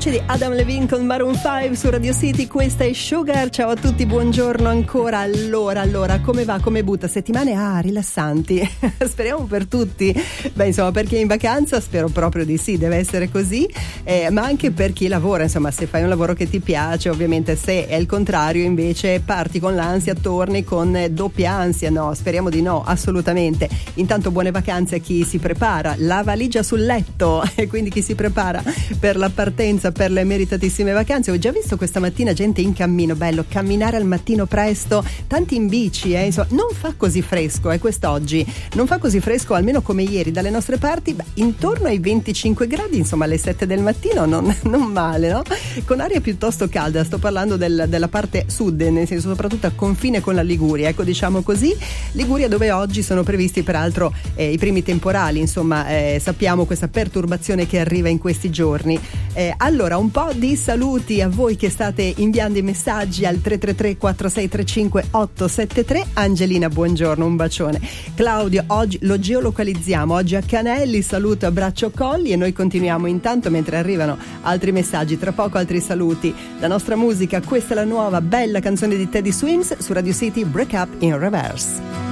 voce di Adam Levine con Maroon 5 su Radio City. Questa è Sugar. Ciao a tutti, buongiorno ancora. Allora, come va? Come butta? Settimane rilassanti. Speriamo per tutti. Beh, insomma, per chi è in vacanza spero proprio di sì, deve essere così, ma anche per chi lavora, insomma, se fai un lavoro che ti piace, ovviamente. Se è il contrario invece parti con l'ansia, torni con doppia ansia. No, speriamo di no, assolutamente. Intanto buone vacanze a chi si prepara, la valigia sul letto e quindi chi si prepara per la partenza, per le meritatissime vacanze. Ho già visto questa mattina gente in cammino, bello, camminare al mattino presto, tanti in bici, insomma, non fa così fresco, quest'oggi non fa così fresco, almeno come ieri dalle nostre parti, intorno ai 25 gradi, insomma alle 7 del mattino, non male, no? Con aria piuttosto calda, sto parlando della parte sud, nel senso soprattutto a confine con la Liguria, ecco, diciamo così, Liguria dove oggi sono previsti peraltro i primi temporali, insomma, sappiamo questa perturbazione che arriva in questi giorni. Allora, un po' di saluti a voi che state inviando i messaggi al 333 4635 873. Angelina, buongiorno, un bacione. Claudio, oggi lo geolocalizziamo, oggi a Canelli, saluto, abbraccio, colli, e noi continuiamo intanto mentre arrivano altri messaggi, tra poco altri saluti. La nostra musica, questa è la nuova bella canzone di Teddy Swims su Radio City, Break Up in Reverse.